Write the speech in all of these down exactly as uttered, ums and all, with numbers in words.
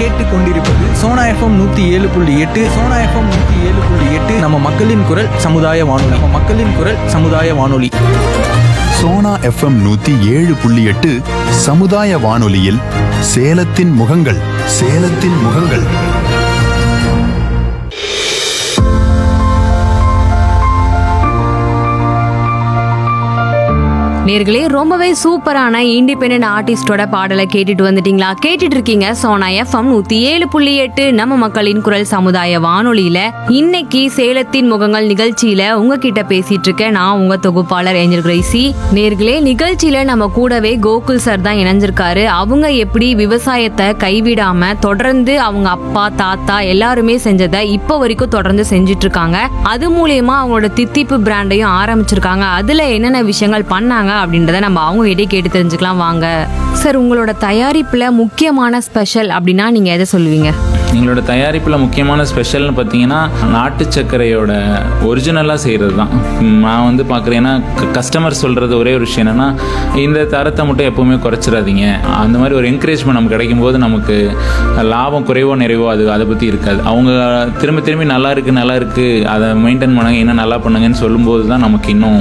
கேட்டுக் கொண்டிருப்பது சோனா எஃப்எம் நூத்தி ஏழு புள்ளி எட்டு. சோனா எஃப்எம் நூத்தி ஏழு புள்ளி எட்டு நம்ம மக்களின் குரல் சமுதாய வானொலி. நம்ம மக்களின் குரல் சமுதாய வானொலி. சோனா எஃப்எம் நூத்தி ஏழு புள்ளி எட்டு சமுதாய வானொலியில் சேலத்தின் முகங்கள் சேலத்தின் முகங்கள். நேர்களே, ரொம்பவே சூப்பரான இண்டிபெண்டன்ட் ஆர்டிஸ்டோட பாடலை கேட்டுட்டு வந்துட்டீங்களா? கேட்டுட்டு இருக்கீங்க சோனா எஃப்எம் நூத்தி ஏழு புள்ளி எட்டு நம்ம மக்களின் குரல் சமுதாய வானொலியில. இன்னைக்கு சேலத்தின் முகங்கள் நிகழ்ச்சியில உங்ககிட்ட பேசிட்டு இருக்கேன் நான் உங்க தொகுப்பாளர் ஏஞ்சல் கிரேசி. நேர்களே, நிகழ்ச்சியில நம்ம கூடவே கோகுல் சார் தான் இணைஞ்சிருக்காரு. அவங்க எப்படி விவசாயத்தை கைவிடாம தொடர்ந்து அவங்க அப்பா தாத்தா எல்லாருமே செஞ்சதை இப்போ வரைக்கும் தொடர்ந்து செஞ்சுட்டு இருக்காங்க. அது மூலியமா அவங்களோட தித்திப்பு பிராண்டையும் ஆரம்பிச்சிருக்காங்க. அதுல என்னென்ன விஷயங்கள் பண்ணாங்க அப்படின்றத நம்ம அவங்க கிட்டே கேட்டு தெரிஞ்சுக்கலாம் வாங்க. சார், உங்களோட தயாரிப்புல முக்கியமான ஸ்பெஷல் அப்படின்னா நீங்க எதை சொல்லுவீங்க? எங்களோட தயாரிப்பில் முக்கியமான ஸ்பெஷல்னு பார்த்தீங்கன்னா நாட்டு சர்க்கரையோட ஒரிஜினலாக செய்கிறது தான். நான் வந்து பார்க்குறேன்னா கஸ்டமர் சொல்கிறது ஒரே ஒரு விஷயம் என்னென்னா, இந்த தரத்தை மட்டும் எப்போவுமே குறைச்சிடாதீங்க. அந்த மாதிரி ஒரு என்கரேஜ்மெண்ட் நமக்கு கிடைக்கும் போது நமக்கு லாபம் குறைவோ நிறைவோ அது அதை பற்றி இருக்காது. அவங்க திரும்ப திரும்பி நல்லா இருக்குது நல்லா இருக்குது அதை மெயின்டைன் பண்ணுங்க, இன்னும் நல்லா பண்ணுங்கன்னு சொல்லும்போது தான் நமக்கு இன்னும்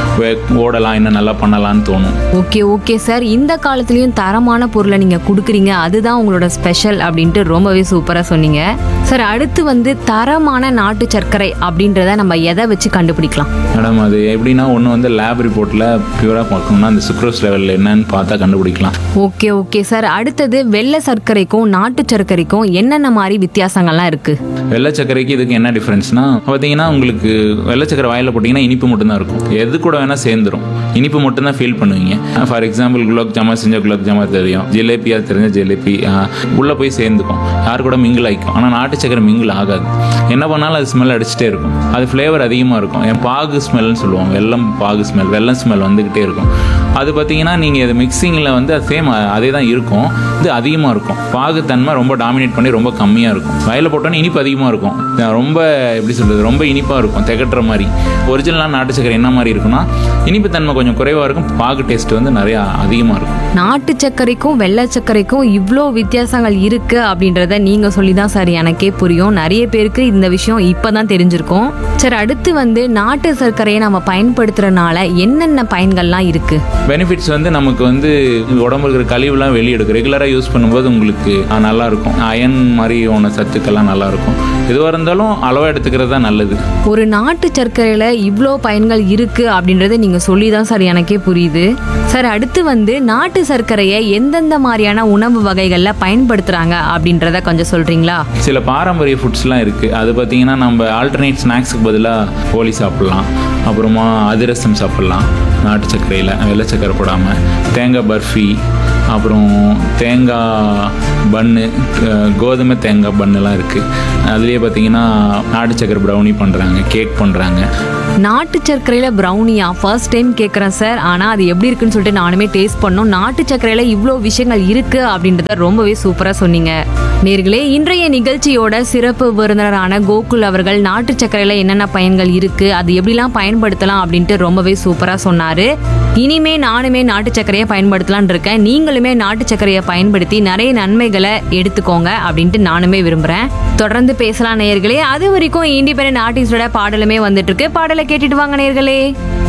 ஓடலாம், இன்னும் நல்லா பண்ணலான்னு தோணும். ஓகே ஓகே சார், இந்த காலத்துலேயும் தரமான பொருளை நீங்கள் கொடுக்குறீங்க, அதுதான் உங்களோட ஸ்பெஷல் அப்படின்ட்டு ரொம்பவே சூப்பராக சொன்னீங்க. சார், அடுத்து வந்து தரமான நாட்டு சர்க்கரை அப்படின்றத நம்ம எதை வச்சு கண்டுபிடிக்கலாம்? மேடம், அது எப்படின்னா ஒன்று வந்து லேப் ரிப்போர்ட்டில் பியூராக பார்க்கணும்னா அந்த சுக்ரோஸ் லெவலில் என்னன்னு பார்த்தா கண்டுபிடிக்கலாம். ஓகே ஓகே சார், அடுத்தது வெள்ளை சர்க்கரைக்கும் நாட்டு சர்க்கரைக்கும் என்னென்ன மாதிரி வித்தியாசங்கள்லாம் இருக்குது? வெள்ளை சர்க்கரைக்கு இதுக்கு என்ன டிஃப்ரென்ஸ்னா பார்த்தீங்கன்னா, உங்களுக்கு வெள்ளை சர்க்கரை வாயில் போட்டிங்கன்னா இனிப்பு மட்டும்தான் இருக்கும். எது கூட வேணால் சேர்ந்துடும், இனிப்பு மட்டும்தான் ஃபீல் பண்ணுவீங்க. ஃபார் எக்ஸாம்பிள் குலாப் ஜாமுன் செஞ்ச குலாப் ஜாமுன் தெரியும், ஜிலேபியாக தெரிஞ்ச ஜிலேபி உள்ளே போய் சேர்ந்துக்கும், யார் கூட மிங்கிள் ஆகிக்கும். ஆனால் நாட்டு சர்க்கரை மிங்கிள் ஆகாது. என்ன பண்ணாலும் அது ஸ்மெல் அடிச்சுட்டே இருக்கும், அது ஃப்ளேவர் அதிகமாக இருக்கும். என் பாகு ஸ்மெல்னு சொல்லுவோம், வெள்ளம் பாகு ஸ்மெல், வெள்ளம் ஸ்மெல் வந்துக்கிட்டே இருக்கும். அது பார்த்தீங்கன்னா நீங்கள் இது மிக்சிங்கில் வந்து அது சேம் அதே தான் இருக்கும், இது அதிகமாக இருக்கும். பாகுத்தன்மை ரொம்ப டாமினேட் பண்ணி ரொம்ப கம்மியாக இருக்கும். வயலில் போட்டோன்னே இனிப்பு அதிகமாக இருக்கும், ரொம்ப எப்படி சொல்கிறது, ரொம்ப இனிப்பாக இருக்கும், திகட்டுற மாதிரி. ஒரிஜினலாக நாட்டு சர்க்கரை என்ன மாதிரி இருக்குன்னா இனிப்பு தன்மை கொஞ்சம் குறைவாக இருக்கும், பாகு டேஸ்ட் வந்து நிறையா அதிகமாக இருக்கும். நாட்டு சர்க்கரைக்கும் வெள்ளை சர்க்கரைக்கும் இவ்வளோ வித்தியாசங்கள் இருக்கு அப்படின்றத நீங்க சொல்லி தான் சார் எனக்கே புரியும். நிறைய பேருக்கு இந்த விஷயம் இப்பதான் தெரிஞ்சிருக்கும். சரி, அடுத்து வந்து நாட்டு சர்க்கரையை நம்ம பயன்படுத்துறதுனால என்னென்ன பயன்கள்லாம் இருக்கு? பெனிஃபிட்ஸ் வந்து நமக்கு வந்து உடம்புல இருக்கிற கழிவுலாம் வெளியெடுக்கும். ரெகுலராக யூஸ் பண்ணும்போது உங்களுக்கு நல்லா இருக்கும், அயன் மாதிரி ஒன்று சத்துக்கெல்லாம் நல்லா இருக்கும். எதுவாக இருந்தாலும் அளவாக எடுத்துக்கிறது தான் நல்லது. ஒரு நாட்டு சர்க்கரையில இவ்வளோ பயன்கள் இருக்கு அப்படின்றத நீங்க சொல்லி தான் சார் எனக்கே புரியுது. சார், அடுத்து வந்து நாட்டு சர்க்கரையை எந்தெந்த மாதிரியான உணவு வகைகள்ல பயன்படுத்துறாங்க அப்படின்றத கொஞ்சம் சொல்றீங்களா? சில பாரம்பரிய ஃபுட்ஸ்லாம் இருக்குது. அது பார்த்தீங்கன்னா நம்ம ஆல்டர்னேட் ஸ்நாக்ஸுக்கு பதிலாக போலி சாப்பிட்லாம், அப்புறமா அதிரசம் சாப்பிட்லாம் நாட்டு சர்க்கரையில், வெள்ளை சர்க்கரை போடாமல். தேங்காய் பர்ஃபி, அப்புறம் தேங்காய் பன்னு, கோதுமை தேங்காய் பன்னுலாம் இருக்குது. அதுலேயே பார்த்தீங்கன்னா நாட்டு சர்க்கரை ப்ரௌனி பண்ணுறாங்க, கேக் பண்ணுறாங்க. நாட்டு சர்க்கரையில ப்ரௌனியா? ஃபர்ஸ்ட் டைம் கேட்குறேன் சார். ஆனால் அது எப்படி இருக்குன்னு சொல்லிட்டு நானுமே டேஸ்ட் பண்ணோம். நாட்டு சர்க்கரையில இவ்வளோ விஷயங்கள் இருக்கு அப்படின்றத ரொம்பவே சூப்பராக சொன்னீங்க. நேர்களே, இன்றைய நிகழ்ச்சியோட சிறப்பு விருந்தினரான கோகுல் அவர்கள் நாட்டு சர்க்கரையில என்னென்ன பயன்கள் இருக்கு, அது எப்படிலாம் பயன்படுத்தலாம் அப்படின்ட்டு ரொம்பவே சூப்பராக சொன்னாரு. இனிமே நானுமே நாட்டு சர்க்கரையை பயன்படுத்தலான் இருக்கேன். நீங்களுமே நாட்டு சர்க்கரையை பயன்படுத்தி நிறைய நன்மைகளை எடுத்துக்கோங்க அப்படின்ட்டு நானுமே விரும்புறேன். தொடர்ந்து பேசலாம் நேயர்களே. அது வரைக்கும் இண்டிபெண்டன்ட் ஆர்டிஸ்டோட பாடலுமே வந்துட்டு இருக்கு. பாடலை கேட்டுட்டு வாங்க நேயர்களே.